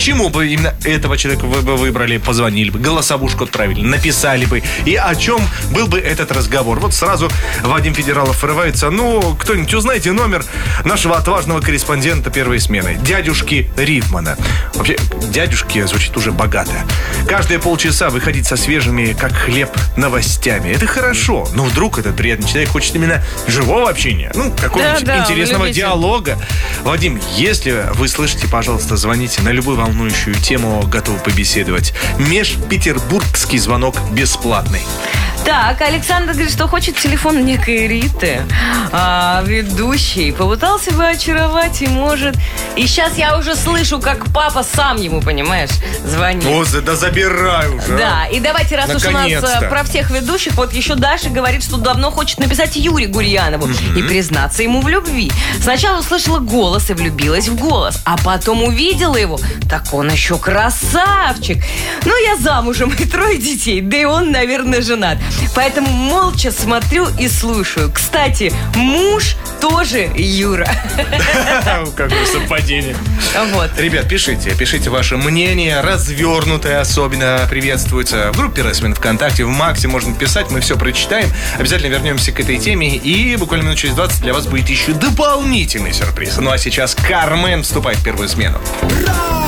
Почему бы именно этого человека вы бы выбрали, позвонили бы, голосовушку отправили, написали бы? И о чем был бы этот разговор? Вот сразу Вадим Федералов врывается. Ну, кто-нибудь узнаете номер нашего отважного корреспондента первой смены, дядюшки Рифмана. Вообще, дядюшки звучит уже богато. Каждые полчаса выходить со свежими, как хлеб, новостями. Это хорошо. Но вдруг этот приятный человек хочет именно живого общения. Ну, какого-нибудь интересного диалога. Вадим, если вы слышите, пожалуйста, звоните на любую волнующую тему, готовы побеседовать. Межпетербургский звонок бесплатный. Так, Александр говорит, что хочет телефон некой Риты, ведущий. Попытался бы очаровать и может. И сейчас я уже слышу, как папа сам ему, понимаешь, звонит. О, да забирай уже. Да, и давайте, раз уж у нас про всех ведущих, вот еще Даша говорит, что давно хочет написать Юрию Гурьянову и признаться ему в любви. Сначала услышала голос и влюбилась в голос, а потом увидела его. Так он еще красавчик. Ну, я замужем и 3 детей, да и он, наверное, женат. Поэтому молча смотрю и слушаю. Кстати, муж тоже Юра. Какое совпадение. Вот. Ребят, пишите ваше мнение, развернутое особенно приветствуется в группе РСМ ВКонтакте, в Максе можно писать, мы все прочитаем. Обязательно вернемся к этой теме, и буквально минут через 20 для вас будет еще дополнительный сюрприз. Ну а сейчас Кармен вступает в первую смену.